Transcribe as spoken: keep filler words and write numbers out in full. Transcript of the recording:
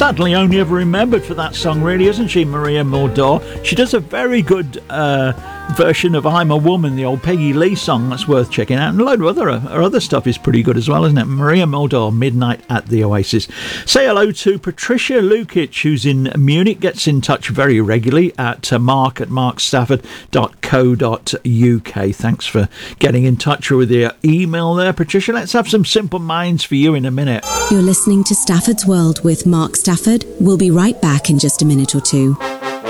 sadly only ever remembered for that song, really, isn't she, Maria Muldaur? She does a very good uh, version of I'm a Woman, the old Peggy Lee song. That's worth checking out. And a load of other, her other stuff is pretty good as well, isn't it? Maria Muldaur, Midnight at the Oasis. Say hello to Patricia Lukic, who's in Munich, gets in touch very regularly at uh, mark at mark stafford dot co dot uk. Thanks for getting in touch with your email there, Patricia. Let's have some Simple Minds for you in a minute. You're listening to Stafford's World with Mark Stafford. We'll be right back in just a minute or two.